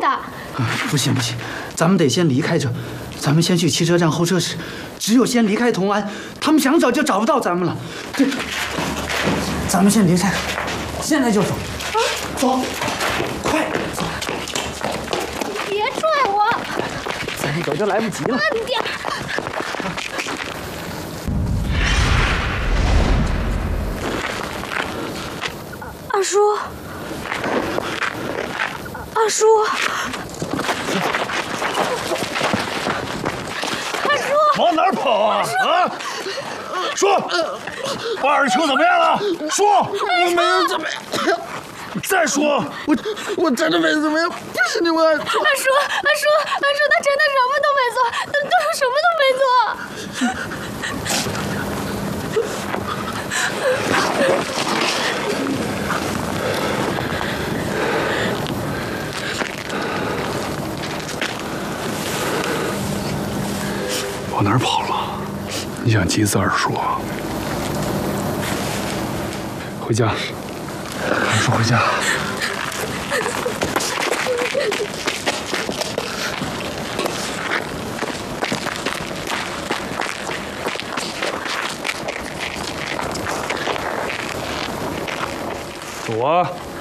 的。 不行，咱们得先离开这，咱们先去汽车站候车室。只有先离开同安，他们想找就找不到咱们了。对，咱们先离开，现在就走。走，快走！ 别拽我！ 咱们走就来不及了。 慢点。二叔，二叔，二叔， 往哪儿跑啊？啊！说，把二秋怎么样了？说， 我没有怎么样。 再说， 我真的没怎么样，不是你们。二叔， 他真的什么都没做，他什么都没做。 往哪儿跑了？你想急死二叔？回家。二叔回家。走啊！